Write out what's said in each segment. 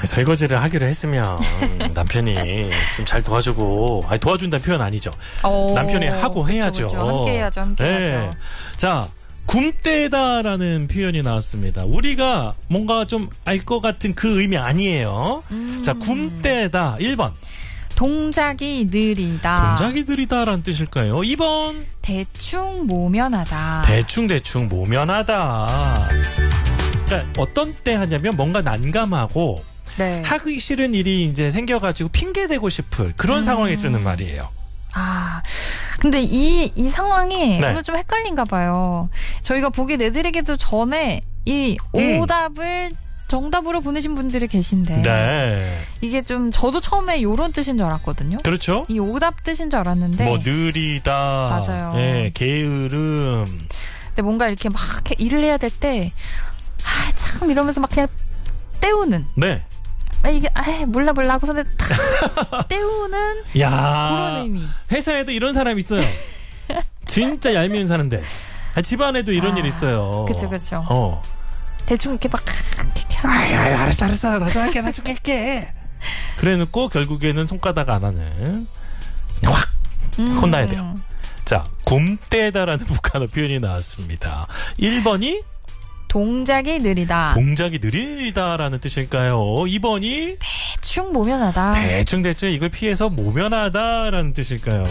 설거지를 하기로 했으면 남편이 좀 잘 도와주고, 아니 도와준다는 표현 아니죠. 남편이 하고 해야죠. 그쵸. 함께 해야죠. 함께 네. 해야죠. 자, 굼떼다라는 표현이 나왔습니다. 우리가 뭔가 좀 알 것 같은 그 의미 아니에요. 자, 굼떼다. 1번. 동작이 느리다. 동작이 느리다라는 뜻일까요? 2번. 대충 모면하다. 대충 모면하다. 그러니까 어떤 때 하냐면 뭔가 난감하고 네. 하기 싫은 일이 이제 생겨가지고 핑계대고 싶을 그런 상황에 쓰는 말이에요. 아, 근데 이 상황이 네. 오늘 좀 헷갈린가 봐요. 저희가 보기 내드리기도 전에 이 오답을 정답으로 보내신 분들이 계신데 네. 이게 좀 저도 처음에 요런 뜻인 줄 알았거든요. 그렇죠. 이 오답 뜻인 줄 알았는데 뭐 느리다. 맞아요. 네, 게으름. 근데 뭔가 이렇게 막 일을 해야 될 때 참 이러면서 막 그냥 때우는 네. 이게 몰라 하고서 탁 때우는 야. 그런 의미. 회사에도 이런 사람 있어요. 진짜 얄미운 사람들. 집안에도 이런 일 있어요. 그쵸. 대충 이렇게 막 알았어. 나중에 할게. 그래 놓고 결국에는 손가락 안 하는 확 혼나야 돼요. 자, 굼떼다라는 북한어 표현이 나왔습니다. 1번이 동작이 느리다. 동작이 느리다라는 뜻일까요? 2번이 대충 모면하다. 대충 이걸 피해서 모면하다라는 뜻일까요?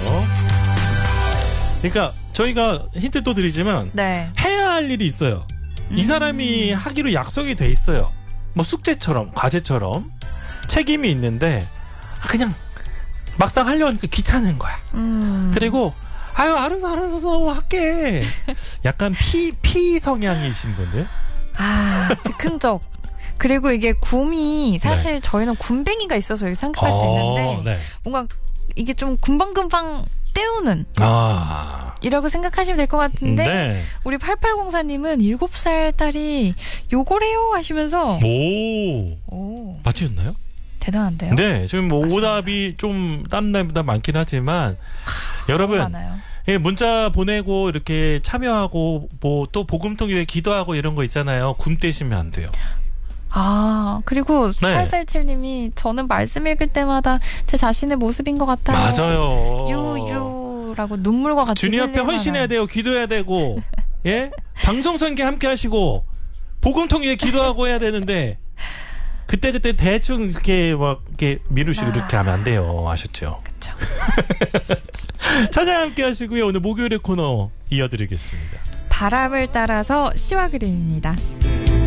그러니까 저희가 힌트 또 드리지만 네. 해야 할 일이 있어요. 이 사람이 하기로 약속이 돼 있어요. 뭐 숙제처럼 과제처럼 책임이 있는데 그냥 막상 하려고 하니까 귀찮은 거야. 그리고 알아서 할게. 약간 피 성향이신 분들. 즉흥적. 그리고 이게 굼이 사실 저희는 굼뱅이가 있어서 이렇게 생각할 수 있는데 네. 뭔가 이게 좀 금방금방 때우는 이라고 생각하시면 될 것 같은데 네. 우리 8804님은 7살 딸이 요거래요 하시면서 오. 맞추셨나요? 대단한데요? 네. 지금 뭐 맞습니다. 오답이 좀 다른 날보다 많긴 하지만 여러분 많아요. 문자 보내고 이렇게 참여하고 뭐 또 복음통 위에 기도하고 이런 거 있잖아요. 굼떼시면 안 돼요. 그리고 네. 8417님이 저는 말씀 읽을 때마다 제 자신의 모습인 것 같아요. 맞아요. 유유라고 눈물과 같이 주님 앞에 헌신해야 돼요. 기도해야 되고 예? 방송 선교 함께 하시고 복음통 위에 기도하고 해야 되는데 그때 대충 이렇게 막 이렇게 미루시고 이렇게 하면 안 돼요. 아셨죠? 그렇죠. 찬양 함께 하시고요. 오늘 목요일의 코너 이어드리겠습니다. 바람을 따라서 시와 그림입니다.